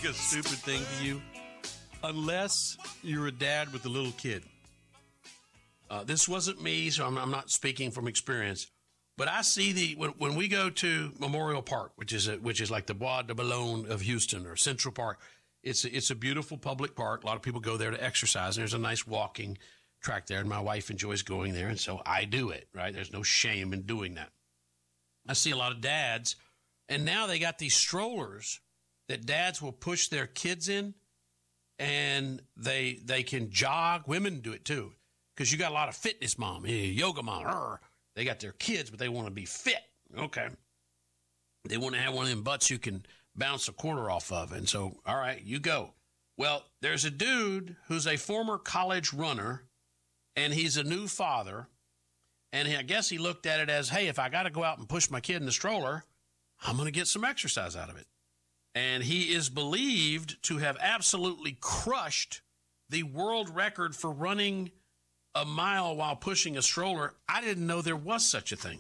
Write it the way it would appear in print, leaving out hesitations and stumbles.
like a stupid thing to you? Unless you're a dad with a little kid. This wasn't me, so I'm not speaking from experience. But I see when we go to Memorial Park, which is like the Bois de Boulogne of Houston, or Central Park. It's a beautiful public park. A lot of people go there to exercise. And there's a nice walking track there, and my wife enjoys going there, and so I do it. Right? There's no shame in doing that. I see a lot of dads, and now they got these strollers that dads will push their kids in, and they can jog. Women do it too, because you got a lot of fitness mom, yoga mom. They got their kids, but they want to be fit. Okay. They want to have one of them butts you can bounce a quarter off of. And so, all right, you go. Well, there's a dude who's a former college runner, and he's a new father. And I guess he looked at it as, hey, if I got to go out and push my kid in the stroller, I'm going to get some exercise out of it. And he is believed to have absolutely crushed the world record for running a mile while pushing a stroller. I didn't know there was such a thing.